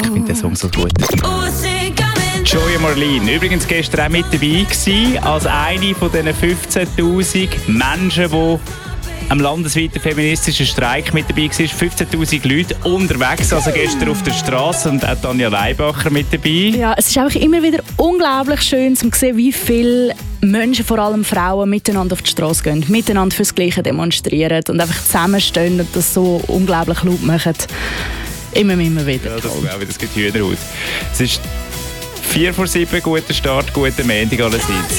Ich finde den Song so gut. Joya Marlene, übrigens gestern auch mit dabei gewesen, als eine von diesen 15'000 Menschen, die am landesweiten feministischen Streik mit dabei war. 15'000 Leute unterwegs, also gestern auf der Straße, und auch Tanja Leibacher mit dabei. Ja, es ist einfach immer wieder unglaublich schön zu sehen, wie viele Menschen, vor allem Frauen, miteinander auf die Straße gehen, miteinander fürs Gleiche demonstrieren und einfach zusammenstehen und das so unglaublich laut machen. Immer wieder. Ja, das glaube ich, das gibt Hühnerhaut. Es ist 6:45, guter Start, guter Montag allerseits.